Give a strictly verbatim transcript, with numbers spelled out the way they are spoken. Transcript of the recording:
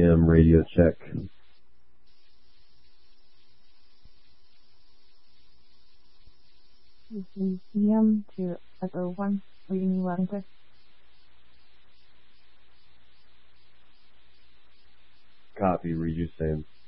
M radio check. This is E M to Echo one, reading you loud and clear. Copy, read you, Sam.